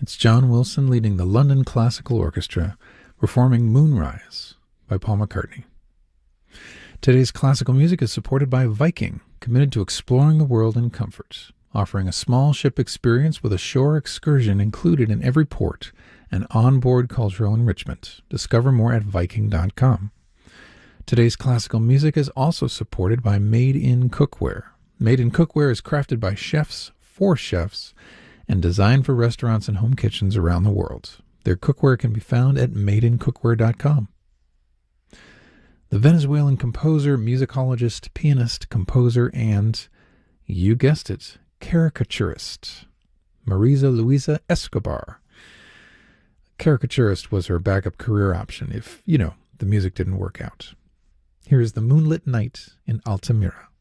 It's John Wilson leading the London Classical Orchestra, performing Moonrise by Paul McCartney. Today's classical music is supported by Viking, committed to exploring the world in comfort, offering a small ship experience with a shore excursion included in every port and onboard cultural enrichment. Discover more at Viking.com. Today's classical music is also supported by Made in Cookware. Made in Cookware is crafted by chefs for chefs and designed for restaurants and home kitchens around the world. Their cookware can be found at madeincookware.com. The Venezuelan composer, musicologist, pianist, composer, and, you guessed it, caricaturist, Marisa Luisa Escobar. Caricaturist was her backup career option if, the music didn't work out. Here is The Moonlit Night in Altamira.